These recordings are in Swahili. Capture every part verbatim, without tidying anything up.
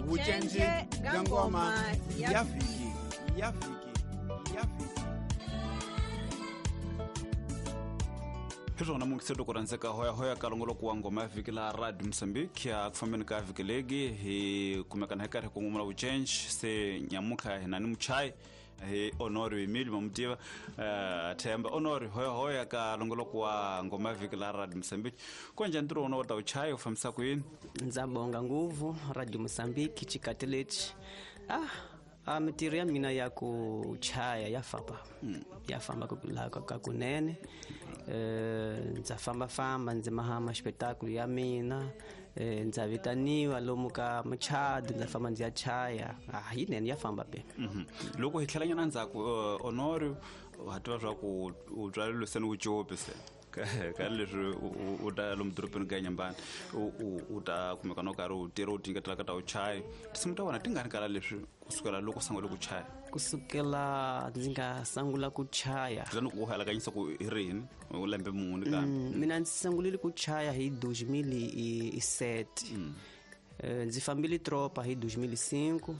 Uchenje ngangoma ya viki ya viki ya viki. Hizona mungisedo kuranzeka hoya hoya kalongolo kuwa ngoma ya viki la Radio Mozambique ya kufambeni ka viki legi hi kumekana hekari kungumula Uchenje se nyamuka nani mchai he Honore Emile Mamutiva uh, temba Honore hoya hoya kalongolo kuwa ngoma ya viki la Radio Mozambique konja ndiro ono wata uchai ufamisa kuini nzabonga nguvu Radio Mozambique chikateleti ah ametiria mina ya kuchaya yafamba mm. yafamba kula kakunene eh nzafamba famba nzimahama spectacle ya mina eh nzavitaniwa lomuka machad nzafamba nzia chaya ah yinene yafamba pe mhm loko hithlanya nanzako Honore hatwa swa ku utwalelo senu uchopese ka leswi u ta lomu dorobeni ka Nyambani u ta kumeka no karhi u tiro u tingetela ka ta u chaya tisimu ta wena ti nga ri kala leswi kusukela loko sangule ku chaya kusukela ndzi nga sangula ku chaya zani ku halakanyisa ku irini u lembe muni ka mina ndzi sangulile ku chaya hi two thousand seven ndzi fambile tropa hi two thousand five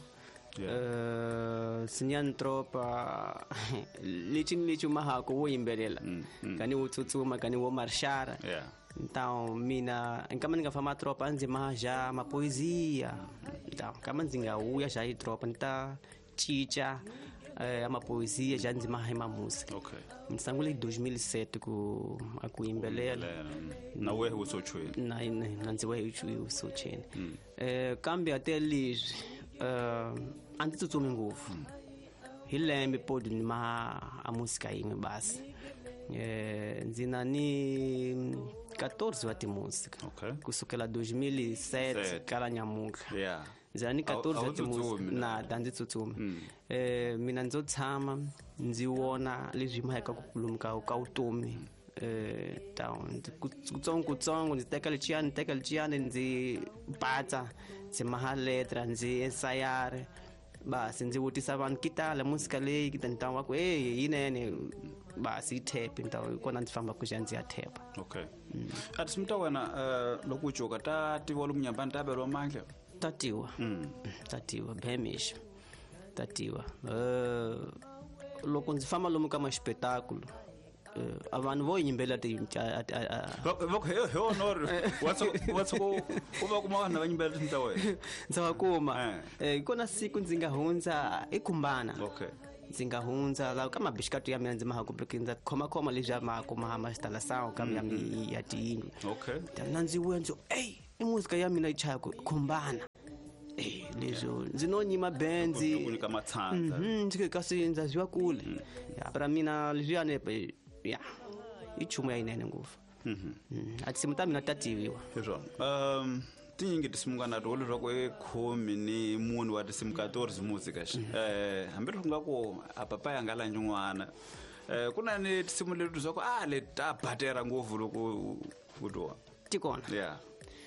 Uh, sinyan tropa lichin lichu mahako wo imbelela mm, mm. kani wo tsutsuma kani wo marshara yeah. Então mina kama ninga fama tropa nzi maja ma poesia então kama nzinga uya ja hi tropa nta chicha eh ama poesia ja nzi maha ma música okay msangule two thousand seven ku akuimbelela na wewe usochweni na na nzi wewe usochweni eh kambi ateli uh antitsutsume nguvu hilembe podi ni ma a música yin'we basi eh ndzina ni fourteen wa ti música okay kusukela two thousand seven kala nyamuka yeah ndzina ni fourteen wa ti música na danditsutsume mm. eh mina ndzo tshama ndzi wona leswi maheka ku kulumka ka utomi eh down kutsongo kutsongo ndzi teka lechiyani teka lechiyani ndzi patsa ndzi maha letra ndzi ensayare basi ndzi vutisa vanhu kitala música leyi kitanta wa ku hey yinene basi ithepe ntawo kona ndzi famba ku ndzi ya thepa okay mm. ati simta wena uh, loko ujoka ta ti volume Nyambani ta belo mandla tatiwa mm. tatiwa bemisha tatiwa uh, loko ndzi famba lomu ka ma spectacle uh, avanhu vo yimbela ti voko he he Honore watso watso uba kuma na vanyimbela tinta wena ndzawa kuma eh kona siku ndzi nga hundza ekumbana okay ndzi nga hundza la kama bishikatu ya mina ndzi maha ku brekinza khoma khoma leswi ma kuma ma stala sound kama ya mi ya tiyindlu okay tana ndzi wenzo hey i música ya mina ichaya ku kumbana eh lezo ndzi no nyima benzi unika matsanza mhm ndzi ka sinza zwa kule ya para mina liziyane ya ichumo ya inene nguvu mhm ati simutami na tatiwa hezwo um tinyingi tisimungana to lero ko ekhomi ni munhu wa tisimka tours music eh hambiri kunga ko apapa yangala njungwana eh kuna ni tisimuletu zako ah le tabatera ngovu loko kutwa tikona yeah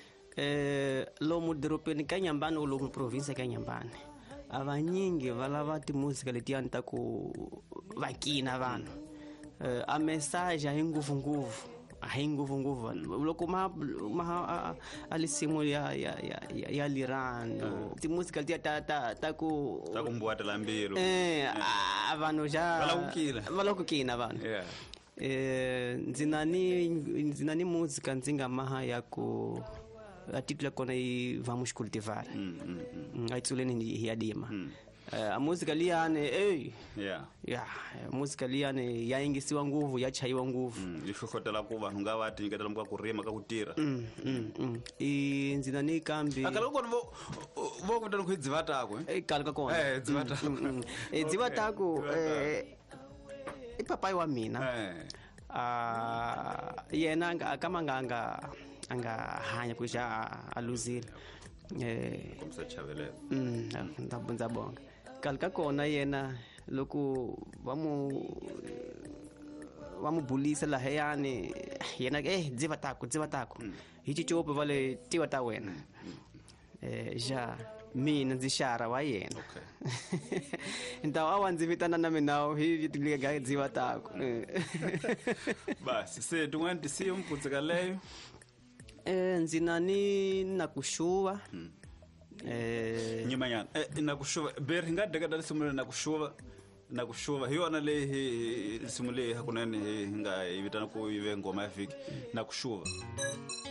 eh lo mudoropeni ka Nyambani lo mu province ka Nyambani avanyingi valava ti musica leti anta ku vakina vanhu eh a message a nguvu nguvu a nguvu nguvu loko ma ma alisimu ya ya ya ya lirano ti musica ti ta ta ta ku ta kumbuatela mbiro eh vanhu ja valakukina valakukina vanhu yeah eh nzinani nzinani musica nzinga maha ya ku article kona i vamos cultivar mm, mm, mm. aitsuleni ya dima mm. uh, a música liane eh yeah yeah música liane yaingisiwa nguvu yachaiwa nguvu mm. ihlohlotela ku vanhu nga vati nyiketela muka ku rima ka ku tirha mm, mm, mm. i ndzina ni kambi akala kona vo vo ku tani ku dziva tako eh kalka kona eh dziva tako eh dziva tako eh i papai wa mina eh ah yena kama nganga anga hanya kuja aluzile eh kumsachavelela mm ndabunza bonga kalka kona yena loko vamu vamu bulisa la hayani yena eh dziva tako dziva tako hichi chopo vale tiwa ta wena eh ja mina ndzi shara wa yena okay ndawa wanzi vitana na mina hi tiliga dziva tako basi se tungandi si umputseka leyo eh nzina ni nakushuwa eh nyuma yana eh nakushuva ber hingadeka dali simule nakushuva nakushuva hiyo ana le simule hakuna nini hinga ivitana ku ive ngoma ya viki nakushuva